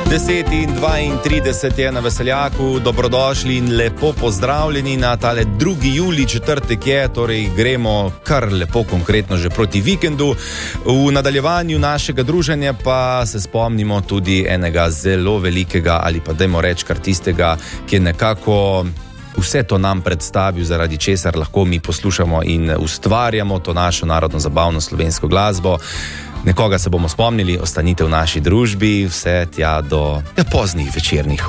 10:32 je na Veseljaku, dobrodošli in lepo pozdravljeni na tale 2. julij, četrtek je, torej gremo kar lepo konkretno že proti vikendu. V nadaljevanju našega druženja pa se spomnimo tudi enega zelo velikega, ali pa dajmo reči kar tistega, ki je nekako vse to nam predstavil, zaradi česar lahko mi poslušamo in ustvarjamo to našo narodno zabavno slovensko glasbo. Nekoga se bomo spomnili, ostanite v naši družbi, vse tja do poznih večernih